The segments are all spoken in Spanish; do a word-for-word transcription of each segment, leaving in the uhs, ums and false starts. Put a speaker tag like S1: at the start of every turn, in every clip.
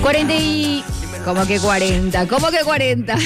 S1: cuarenta y... ¿Cómo que cuarenta? ¿Cómo que cuarenta?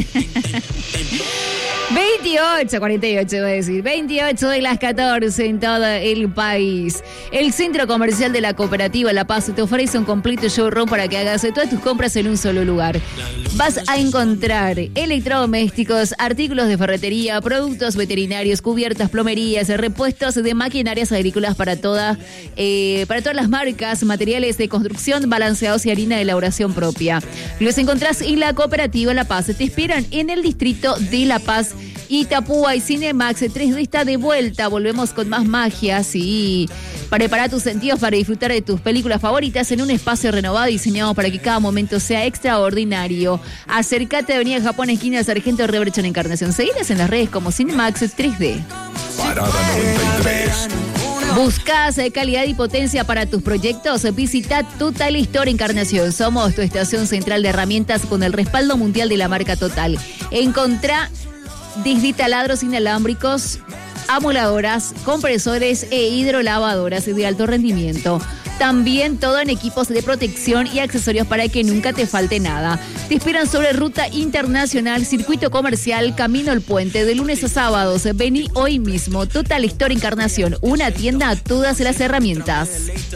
S1: veintiocho, cuarenta y ocho voy a decir, veintiocho de las catorce en todo el país. El Centro Comercial de la Cooperativa La Paz te ofrece un completo showroom para que hagas todas tus compras en un solo lugar. Vas a encontrar electrodomésticos, artículos de ferretería, productos veterinarios, cubiertas, plomerías, repuestos de maquinarias agrícolas para, toda, eh, para todas las marcas, materiales de construcción, balanceados y harina de elaboración propia. Los encontrás en la Cooperativa La Paz. Te esperan en el distrito de La Paz, Itapúa y Cinemax tres D está de vuelta. Volvemos con más magia, sí. Prepara tus sentidos para disfrutar de tus películas favoritas en un espacio renovado y diseñado para que cada momento sea extraordinario. Acércate a Avenida Japón, esquina de Sargento Rebrechón, Encarnación. Seguidas en las redes como Cinemax tres D.
S2: Parada noventa y tres.
S1: ¿Buscas calidad y potencia para tus proyectos? Visita Total Store Encarnación. Somos tu estación central de herramientas con el respaldo mundial de la marca Total. Encontrá desde taladros inalámbricos, amoladoras, compresores e hidrolavadoras de alto rendimiento. También todo en equipos de protección y accesorios para que nunca te falte nada. Te esperan sobre Ruta Internacional, Circuito Comercial, Camino al Puente, de lunes a sábados. Vení hoy mismo. Total Store Encarnación, una tienda a todas las herramientas.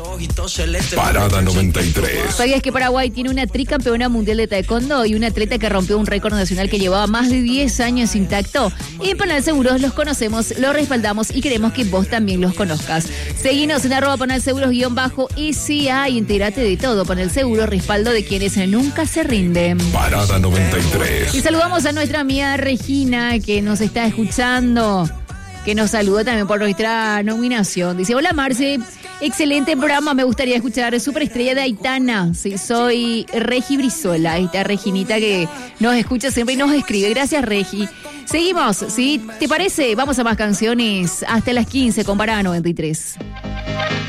S2: Parada noventa y tres.
S1: ¿Sabías que Paraguay tiene una tricampeona mundial de taekwondo y una atleta que rompió un récord nacional que llevaba más de diez años intacto? En Panal Seguros los conocemos, los respaldamos y queremos que vos también los conozcas. Seguinos en arroba Panal Seguros guión bajo S A y entérate de todo. Panal Seguro, respaldo de quienes nunca se rinden.
S2: Parada noventa y tres.
S1: Y saludamos a nuestra amiga Regina, que nos está escuchando, que nos saludó también por nuestra nominación. Dice, hola Marce, excelente programa, me gustaría escuchar Superestrella de Aitana. Sí, soy Regi Brizuela, esta Reginita que nos escucha siempre y nos escribe. Gracias, Regi. Seguimos, ¿sí? ¿Te parece? Vamos a más canciones hasta las quince con Parada noventa y tres.